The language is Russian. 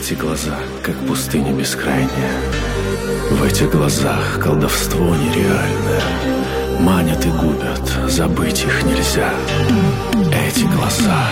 эти глаза, как пустыня бескрайняя. В этих глазах колдовство нереальное. Манят и губят, забыть их нельзя. Эти глаза